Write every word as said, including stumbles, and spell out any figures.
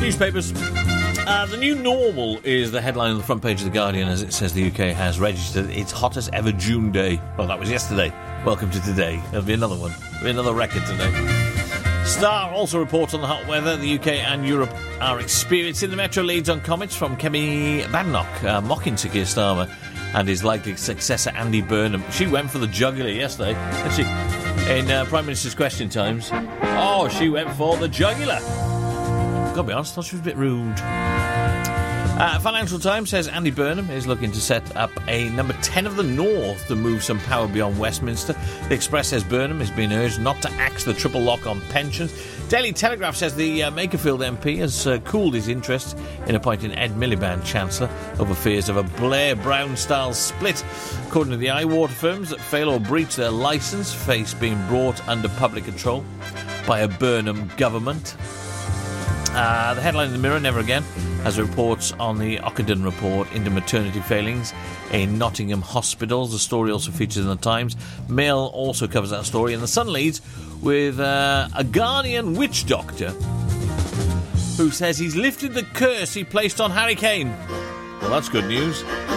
Newspapers. Uh, the new normal is the headline on the front page of The Guardian, as it says the U K has registered its hottest ever June day. Well, that was yesterday. Welcome to today. There'll be another one. There'll be another record today. Star also reports on the hot weather the U K and Europe are experiencing. The Metro leads on comments from Kemi Badenoch, uh, mocking Sir Keir Starmer and his likely successor Andy Burnham. She went for the jugular yesterday, didn't she? In uh, Prime Minister's Question Times. Oh, she went for the jugular. Gotta be honest, I thought she was a bit rude. Uh, Financial Times says Andy Burnham is looking to set up a number ten of the North to move some power beyond Westminster. The Express says Burnham is being urged not to axe the triple lock on pensions. Daily Telegraph says the uh, Makerfield M P has uh, cooled his interest in appointing Ed Miliband Chancellor over fears of a Blair-Brown-style split. According to the eye-water firms that fail or breach their licence face being brought under public control by a Burnham government. Uh, the headline in the Mirror, Never Again, has reports on the Ockenden report into maternity failings in Nottingham hospitals. The story also features in the Times. Mail also covers that story, and the Sun leads with uh, a Guardian witch doctor who says he's lifted the curse he placed on Harry Kane. Well, that's good news.